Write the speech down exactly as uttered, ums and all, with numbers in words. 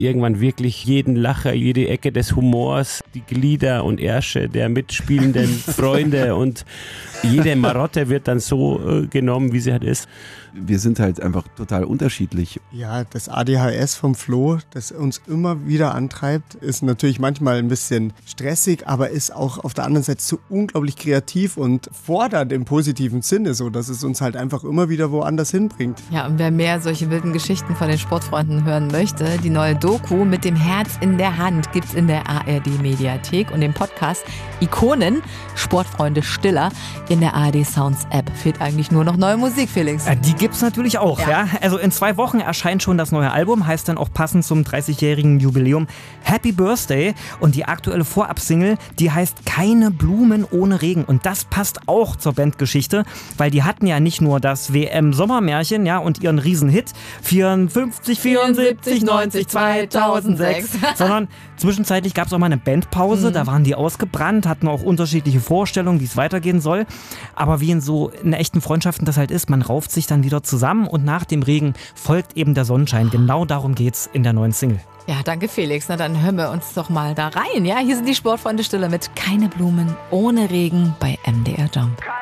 irgendwann wirklich jeden Lacher, jede Ecke des Humors, die Glieder und Ärsche der mitspielenden Freunde und jede Marotte wird dann so äh, genommen, wie sie halt ist. Wir sind halt einfach total unterschiedlich. Ja, das A D H S vom Flo, das uns immer wieder antreibt, ist natürlich manchmal ein bisschen stressig, aber ist auch auf der anderen Seite so unglaublich kreativ und fordernd im positiven Sinne, so dass es uns halt einfach immer wieder woanders hinbringt. Ja, und wer mehr solche wilden Geschichten von den Sportfreunden hören möchte, die neue Doku mit dem Herz in der Hand gibt's in der A R D-Mediathek und dem Podcast Ikonen, Sportfreunde Stiller in der A R D Sounds App. Fehlt eigentlich nur noch neue Musik, Felix. Ja, die gibt's natürlich auch, ja. Ja. Also in zwei Wochen erscheint schon das neue Album, heißt dann auch passend zum dreißigjährigen Jubiläum Happy Birthday. Und die aktuelle Vorabsingle, die heißt Keine Blumen ohne Regen. Und das passt auch zur Bandgeschichte, weil die hatten ja nicht nur das W M-Sommermärchen, ja, und ihren Riesenhit vierundfünfzig, vierundsiebzig, neunzig, zweitausendsechs, sondern zwischenzeitlich gab es auch mal eine Bandpause, mhm. da waren die ausgebrannt, hatten auch unterschiedliche Vorstellungen, wie es weitergehen soll. Aber wie in so in echten Freundschaften das halt ist, man rauft sich dann wieder zusammen und nach dem Regen folgt eben der Sonnenschein. Genau darum geht's in der neuen Single. Ja, danke Felix. Na dann hören wir uns doch mal da rein. Ja, hier sind die Sportfreunde Stiller mit Keine Blumen ohne Regen bei M D R Jump.